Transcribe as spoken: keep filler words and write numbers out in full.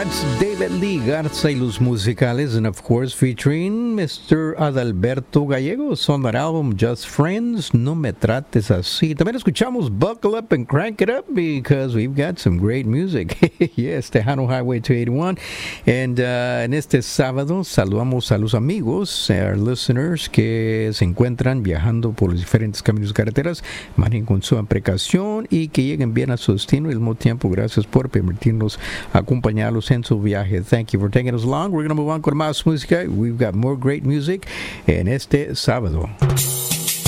That's David Lee Garza y los musicales, and of course featuring Mister Adalberto Gallegos on that album Just Friends, No Me Trates Así. También escuchamos Buckle Up and Crank It Up because we've got some great music. Yes, Tejano Highway two eighty-one. And uh, en este sábado saludamos a los amigos, our listeners que se encuentran viajando por los diferentes caminos y carreteras. Manejen con su precaución y que lleguen bien a su destino. Y al mismo tiempo, gracias por permitirnos acompañarlos en su viaje. Thank you for taking us along. We're going to move on con más música. We've got more great music en este sábado.